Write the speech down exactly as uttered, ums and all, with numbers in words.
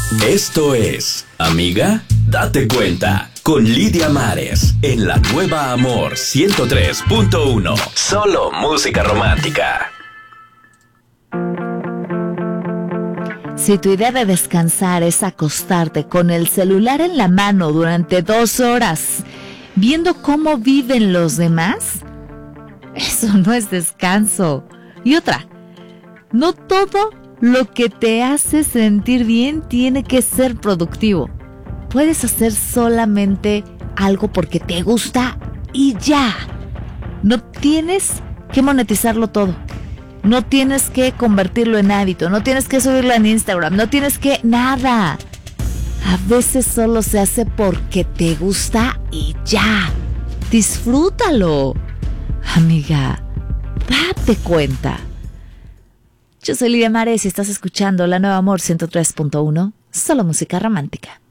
Esto es, amiga, date cuenta, con Lidia Mares, en la nueva Amor ciento tres punto uno. Solo música romántica. Si tu idea de descansar es acostarte con el celular en la mano durante dos horas, viendo cómo viven los demás, eso no es descanso. Y otra, no todo lo que te hace sentir bien tiene que ser productivo. Puedes hacer solamente algo porque te gusta y ya. No tienes que monetizarlo todo. No tienes que convertirlo en hábito. No tienes que subirlo en Instagram. No tienes que nada. A veces solo se hace porque te gusta y ya. Disfrútalo. Amiga, date cuenta. Yo soy Lidia Mares y estás escuchando La Nueva Amor ciento tres punto uno, solo música romántica.